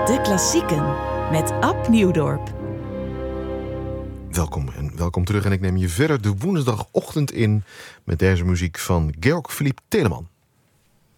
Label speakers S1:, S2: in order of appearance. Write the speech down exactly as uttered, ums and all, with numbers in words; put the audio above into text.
S1: De klassieken met Ab Nieuwdorp.
S2: Welkom en welkom terug en ik neem je verder de woensdagochtend in met deze muziek van Georg Philipp Telemann.